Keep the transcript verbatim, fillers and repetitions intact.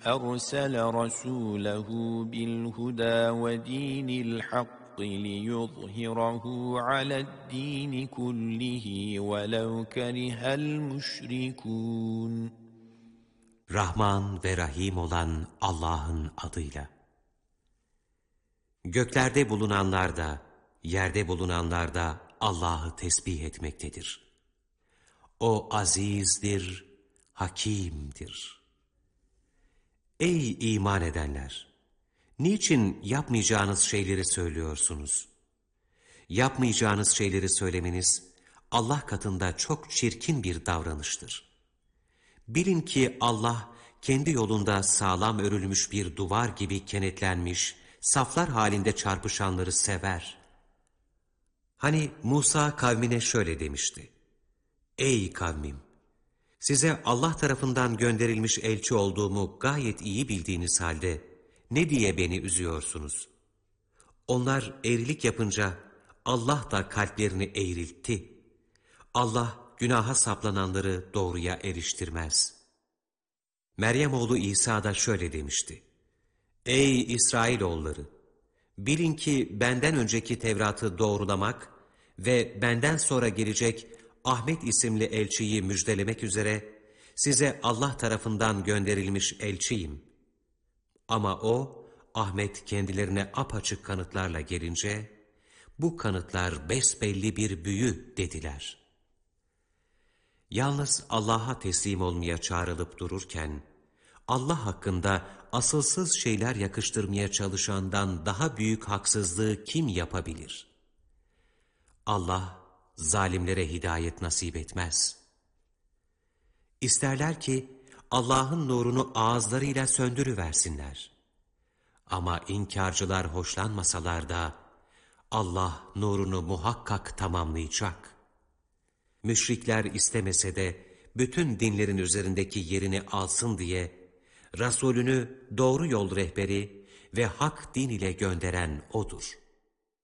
أرسل رسوله بالهدى ودين الحق ليظهره على الدين كله ولو كره المشركون. Rahman ve Rahim olan Allah'ın adıyla. Göklerde bulunanlar da, yerde bulunanlar da Allah'ı tesbih etmektedir. O azizdir, hakimdir. Ey iman edenler! Niçin yapmayacağınız şeyleri söylüyorsunuz? Yapmayacağınız şeyleri söylemeniz, Allah katında çok çirkin bir davranıştır. Bilin ki Allah, kendi yolunda sağlam örülmüş bir duvar gibi kenetlenmiş, saflar halinde çarpışanları sever. Hani Musa kavmine şöyle demişti: Ey kavmim! Size Allah tarafından gönderilmiş elçi olduğumu gayet iyi bildiğiniz halde ne diye beni üzüyorsunuz? Onlar eğrilik yapınca Allah da kalplerini eğriltti. Allah günaha saplananları doğruya eriştirmez. Meryem oğlu İsa da şöyle demişti: Ey İsrailoğulları! Bilin ki benden önceki Tevrat'ı doğrulamak ve benden sonra gelecek Ahmet isimli elçiyi müjdelemek üzere size Allah tarafından gönderilmiş elçiyim. Ama o, Ahmet kendilerine apaçık kanıtlarla gelince, bu kanıtlar besbelli bir büyü dediler. Yalnız Allah'a teslim olmaya çağrılıp dururken, Allah hakkında asılsız şeyler yakıştırmaya çalışandan daha büyük haksızlığı kim yapabilir? Allah, zalimlere hidayet nasip etmez. İsterler ki Allah'ın nurunu ağızlarıyla söndürüversinler. Ama inkarcılar hoşlanmasalar da Allah nurunu muhakkak tamamlayacak. Müşrikler istemese de bütün dinlerin üzerindeki yerini alsın diye Resulünü doğru yol rehberi ve hak din ile gönderen O'dur.